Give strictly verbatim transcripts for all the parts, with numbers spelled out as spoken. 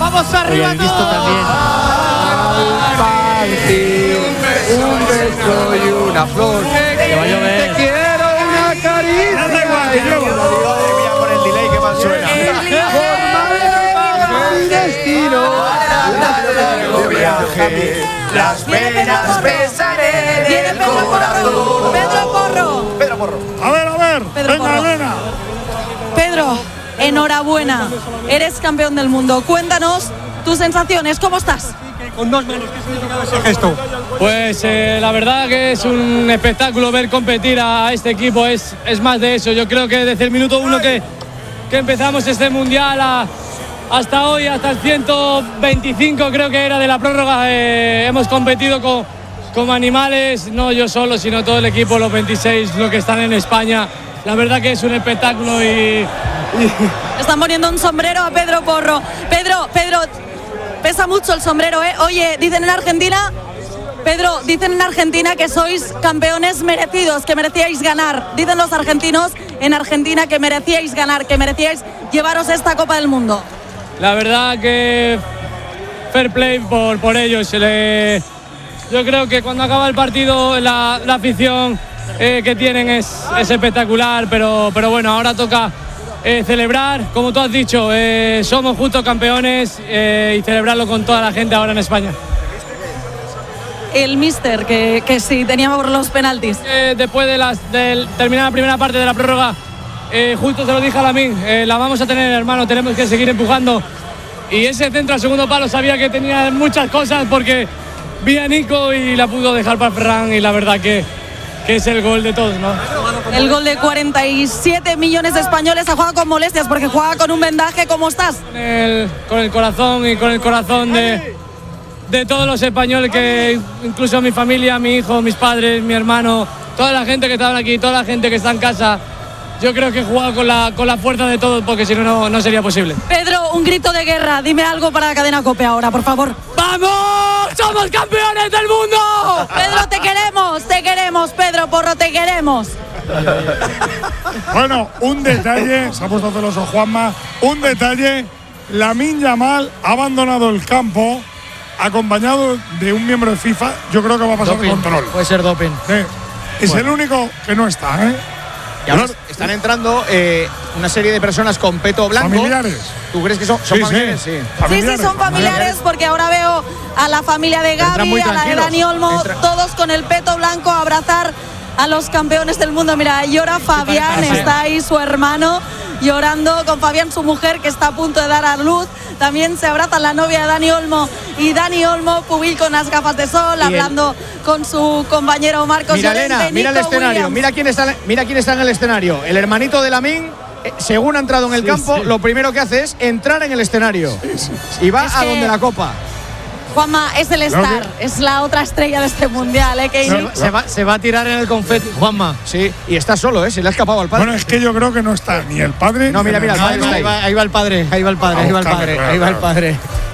¡Vamos arriba! Oye, visto también. Un beso y una flor. Que va a llover. Te quiero una caricia. Madre mía, con el delay que más suena. Por mi destino. Viaje, las penas pesaré Viene del Pedro Porro. corazón. Pedro Porro. Pedro Porro. A ver, a ver. Pedro Venga, Porro. Elena. Pedro, enhorabuena. Eres campeón del mundo. Cuéntanos tus sensaciones. ¿Cómo estás? Con dos manos, ¿qué significa ese gesto? Pues eh, la verdad que es un espectáculo ver competir a este equipo, es, es más de eso. Yo creo que desde el minuto uno que, que empezamos este mundial a, hasta hoy, hasta el ciento veinticinco creo que era de la prórroga, eh, hemos competido con, con animales, no yo solo, sino todo el equipo, los veintiséis, los que están en España. La verdad que es un espectáculo y... y Están poniendo un sombrero a Pedro Porro. Pedro, Pedro, pesa mucho el sombrero, ¿eh? Oye, dicen en Argentina, Pedro, dicen en Argentina que sois campeones merecidos, que merecíais ganar. Dicen los argentinos en Argentina que merecíais ganar, que merecíais llevaros esta Copa del Mundo. La verdad que fair play por, por ellos. Se le, yo creo que cuando acaba el partido la, la afición eh, que tienen es, es espectacular, pero, pero bueno, ahora toca eh, celebrar, como tú has dicho, eh, somos justos campeones eh, y celebrarlo con toda la gente ahora en España. El míster, que, que sí, teníamos los penaltis. Eh, después de, las, de terminar la primera parte de la prórroga, eh, justo se lo dije a Lamine, eh, la vamos a tener, hermano, tenemos que seguir empujando. Y ese centro al segundo palo sabía que tenía muchas cosas porque vi a Nico y la pudo dejar para Ferran y la verdad que, que es el gol de todos, ¿no? El gol de cuarenta y siete millones de españoles. Ha jugado con molestias porque juega con un vendaje. ¿Cómo estás? Con el, con el corazón y con el corazón de, de todos los españoles, que incluso mi familia, mi hijo, mis padres, mi hermano, toda la gente que está aquí, toda la gente que está en casa. Yo creo que he jugado con la, con la fuerza de todos porque si no, no, no sería posible. Pedro, un grito de guerra. Dime algo para la cadena COPE ahora, por favor. ¡Vamos! ¡Somos campeones del mundo! Pedro, te queremos, te queremos, Pedro Porro, te queremos. Bueno, un detalle, se ha puesto celoso Juanma, un detalle, Lamine Yamal ha abandonado el campo acompañado de un miembro de FIFA, yo creo que va a pasar Doping. control. Puede ser doping. Sí. Es Bueno. el único que no está, ¿eh? Y ahora están entrando eh, una serie de personas con peto blanco. Familiares. ¿Tú crees que son, son Sí, familiares? sí. Sí. Sí, Familiares, sí, son familiares porque ahora veo a la familia de Entran Gaby, muy a la de tranquilos. Dani Olmo, Entra- todos con el peto blanco a abrazar a los campeones del mundo. Mira, llora Fabián, está ahí su hermano llorando con Fabián, su mujer, que está a punto de dar a luz. También se abraza la novia de Dani Olmo y Dani Olmo, Pubil con las gafas de sol, Y hablando con su compañero Marcos Mira, Llorente. Elena, mira el Nico escenario. Williams. Mira quién, está, mira quién está en el escenario. El hermanito de Lamine, eh, según ha entrado en el Sí, campo, sí. lo primero que hace es entrar en el escenario. Y va Es a que- donde la copa. Juanma, es el star, es la otra estrella de este mundial, ¿eh? Que Se, va- se va, se va a tirar en el confeti, Juanma. Sí, y está solo, ¿eh? Se le ha escapado al padre. Bueno, es que yo creo que no está ni el padre. No, ni mira, mira, el hermano. padre está Ahí va, ahí va el padre, ahí va el padre, ahí va el padre, ahí va el padre.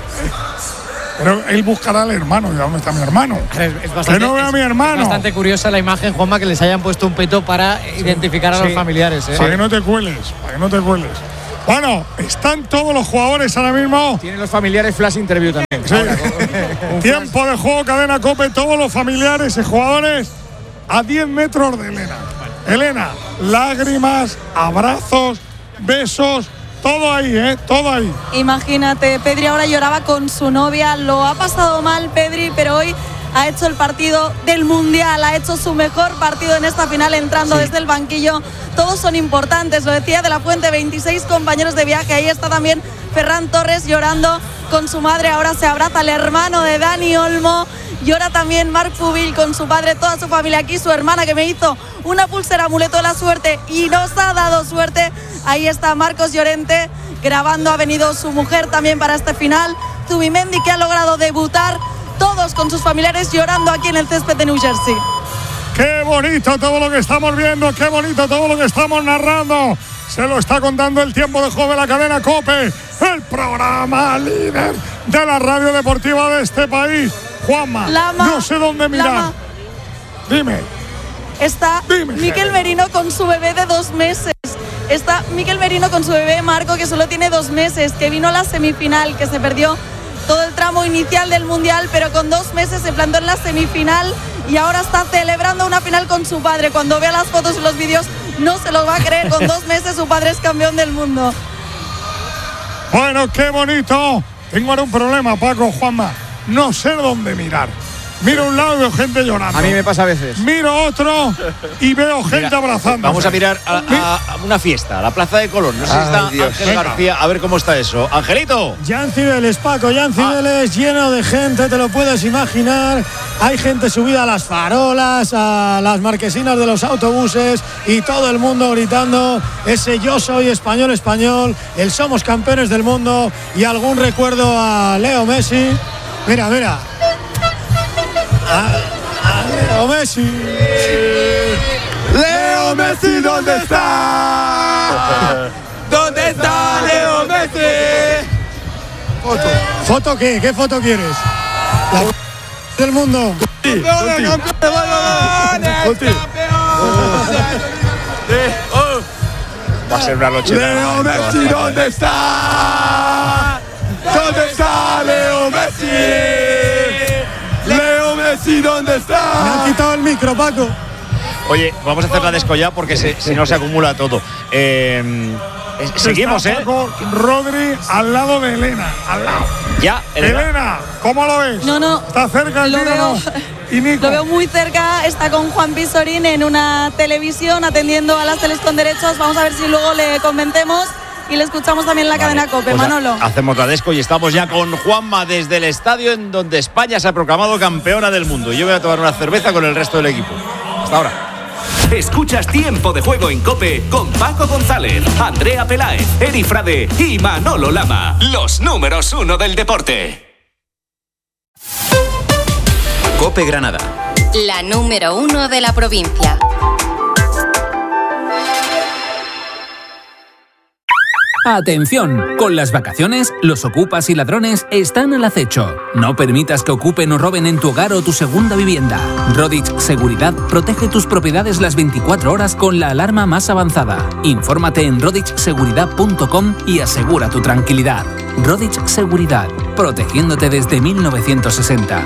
Pero él buscará al hermano. ¿Y dónde está mi hermano? Es, es Que no vea a mi hermano. Es bastante curiosa la imagen, Juanma, que les hayan puesto un peto para identificar a los Sí. familiares. ¿eh? Para que no te cueles, para que no te cueles. Bueno, están todos los jugadores ahora mismo. Tienen los familiares flash interview también. Sí. Tiempo de juego, cadena COPE, todos los familiares y jugadores a diez metros de Elena. Elena, lágrimas, abrazos, besos, todo ahí, ¿eh? Todo ahí. Imagínate, Pedri ahora lloraba con su novia, lo ha pasado mal Pedri, pero hoy ha hecho el partido del Mundial, ha hecho su mejor partido en esta final entrando desde el banquillo. Todos son importantes, lo decía De la Fuente, veintiséis compañeros de viaje, ahí está también Ferran Torres llorando con su madre, ahora se abraza el hermano de Dani Olmo, llora también Marc Pubil con su padre, toda su familia aquí, su hermana que me hizo una pulsera amuleto de la suerte y nos ha dado suerte. Ahí está Marcos Llorente grabando, ha venido su mujer también para este final, Zubimendi, que ha logrado debutar, todos con sus familiares llorando aquí en el césped de New Jersey. Qué bonito todo lo que estamos viendo, qué bonito todo lo que estamos narrando. Se lo está contando el tiempo de juego de la cadena COPE, el programa líder de la radio deportiva de este país. Juanma, Lama, no sé dónde mirar. Lama. Dime. Está Dime, Miquel Jaime. Merino con su bebé de dos meses. está Miquel Merino con su bebé Marco, que solo tiene dos meses, que vino a la semifinal, que se perdió todo el tramo inicial del Mundial, pero con dos meses se plantó en la semifinal y ahora está celebrando una final con su padre. Cuando vea las fotos y los vídeos no se los va a creer, con dos meses su padre es campeón del mundo. Bueno, qué bonito. Tengo ahora un problema, Paco, Juanma. No sé dónde mirar. Miro a un lado y veo gente llorando. A mí me pasa a veces. Miro otro y veo gente Mira, abrazando. Vamos a mirar a, a, a una fiesta, a la Plaza de Colón. No sé si está Dios. Ángel Venga. García. A ver cómo está eso. Angelito. Jan Cibeles, Paco, Jan Cibeles, ah. lleno de gente, te lo puedes imaginar. Hay gente subida a las farolas, a las marquesinas de los autobuses y todo el mundo gritando ese yo soy español, español, el somos campeones del mundo y algún recuerdo a Leo Messi. Mira, mira. A, a Leo Messi. Leo Messi, ¿dónde está? ¿Dónde está Leo Messi? Foto. ¿Foto qué? ¿Qué foto quieres? La del mundo. ¡Campeones, campeones! Va a ser una noche. Leo Messi, ¿dónde está? ¿Dónde está Leo Messi? Leo Messi, ¿dónde Me está? han quitado el micro, Paco. Oye, vamos a hacer la desco ya porque se, si no se acumula todo. Eh, eh, seguimos, Está ¿eh? Paco, Rodri al lado de Elena. Al lado. Ya, Elena. Elena, ¿cómo lo ves? No, no. ¿Está cerca el Lo tío, veo, no? Y Nico. lo veo muy cerca, está con Juan Pisorín en una televisión atendiendo a las teles con derechos. Vamos a ver si luego le convencemos y le escuchamos también en la Vale, cadena COPE, pues Manolo. Hacemos la desco y estamos ya con Juanma desde el estadio en donde España se ha proclamado campeona del mundo. Y yo voy a tomar una cerveza con el resto del equipo. Hasta ahora. Escuchas Tiempo de Juego en COPE con Paco González, Andrea Peláez, Eri Frade y Manolo Lama. Los números uno del deporte. COPE Granada. La número uno de la provincia. Atención, con las vacaciones, los ocupas y ladrones están al acecho. No permitas que ocupen o roben en tu hogar o tu segunda vivienda. Rodich Seguridad protege tus propiedades las veinticuatro horas con la alarma más avanzada. Infórmate en rodich seguridad punto com y asegura tu tranquilidad. Rodich Seguridad, protegiéndote desde mil novecientos sesenta.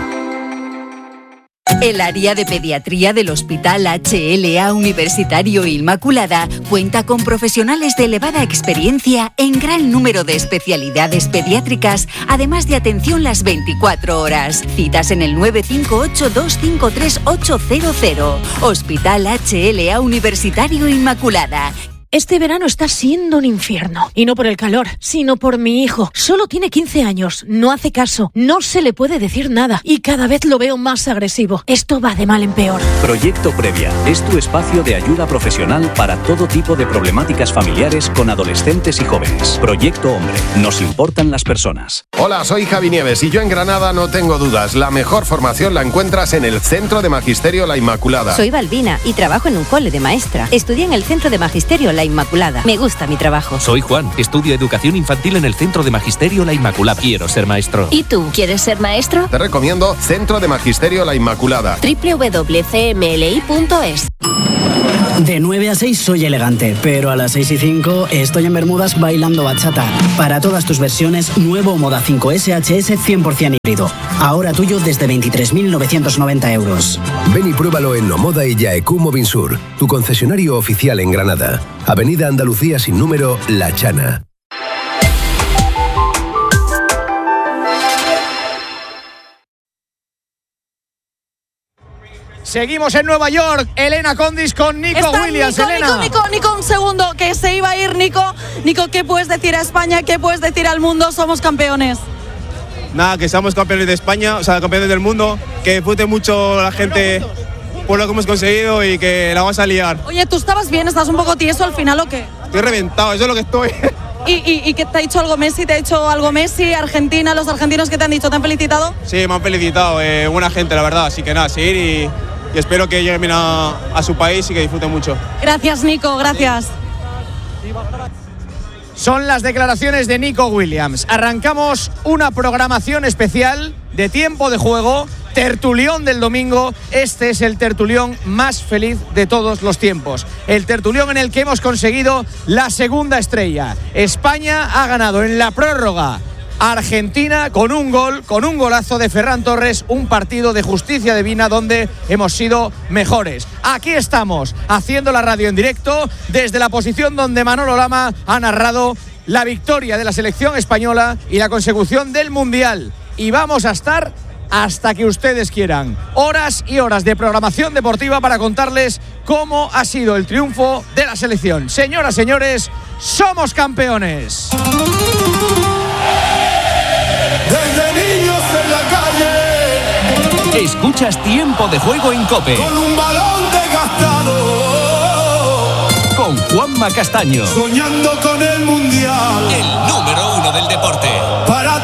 El área de pediatría del Hospital H L A Universitario Inmaculada cuenta con profesionales de elevada experiencia en gran número de especialidades pediátricas, además de atención las veinticuatro horas. Citas en el nueve cinco ocho, dos cinco tres, ocho cero cero. Hospital H L A Universitario Inmaculada. Este verano está siendo un infierno. Y no por el calor, sino por mi hijo. Solo tiene quince años, no hace caso, no se le puede decir nada. Y cada vez lo veo más agresivo. Esto va de mal en peor. Proyecto Previa es tu espacio de ayuda profesional para todo tipo de problemáticas familiares con adolescentes y jóvenes. Proyecto Hombre. Nos importan las personas. Hola, soy Javi Nieves y yo en Granada no tengo dudas. La mejor formación la encuentras en el Centro de Magisterio La Inmaculada. Soy Balbina y trabajo en un cole de maestra. Estudié en el Centro de Magisterio La Inmaculada. Me gusta mi trabajo. Soy Juan. Estudio Educación Infantil en el Centro de Magisterio La Inmaculada. Quiero ser maestro. ¿Y tú? ¿Quieres ser maestro? Te recomiendo Centro de Magisterio La Inmaculada. doble u doble u doble u punto c m l i punto es. De nueve a seis soy elegante, pero a las seis y cinco estoy en Bermudas bailando bachata. Para todas tus versiones, nuevo Moda cinco S H S cien por ciento híbrido. Ahora tuyo desde veintitrés mil novecientos noventa euros. Ven y pruébalo en Nomoda y Yaeku Movinsur, tu concesionario oficial en Granada. Avenida Andalucía sin número, La Chana. Seguimos en Nueva York, Elena Condis con Nico Está Williams. Nico, Elena. Nico, Nico, Nico, un segundo, que se iba a ir Nico. Nico, ¿qué puedes decir a España? ¿Qué puedes decir al mundo? Somos campeones. Nada, que seamos campeones de España, o sea, campeones del mundo, que disfrute mucho la gente por lo que hemos conseguido y que la vamos a liar. Oye, ¿tú estabas bien? ¿Estás un poco tieso al final o qué? Estoy reventado, eso es lo que estoy. ¿Y, y, y qué te ha dicho algo Messi? ¿Te ha dicho algo Messi, Argentina, los argentinos que te han dicho? ¿Te han felicitado? Sí, me han felicitado, eh, buena gente, la verdad, así que nada, seguir y, y espero que lleguen bien a, a su país y que disfruten mucho. Gracias, Nico, gracias. Son las declaraciones de Nico Williams. Arrancamos una programación especial de Tiempo de Juego tertulión del domingo. Este es el tertulión más feliz de todos los tiempos. El tertulión en el que hemos conseguido la segunda estrella. España ha ganado en la prórroga a Argentina con un gol, con un golazo de Ferran Torres, un partido de justicia divina donde hemos sido mejores. Aquí estamos haciendo la radio en directo desde la posición donde Manolo Lama ha narrado la victoria de la selección española y la consecución del Mundial. Y vamos a estar hasta que ustedes quieran. Horas y horas de programación deportiva para contarles cómo ha sido el triunfo de la selección. Señoras, señores, somos campeones. Desde niños en la calle. Escuchas Tiempo de Juego en COPE. Con un balón desgastado. Con Juanma Castaño. Soñando con el Mundial. El número uno del deporte.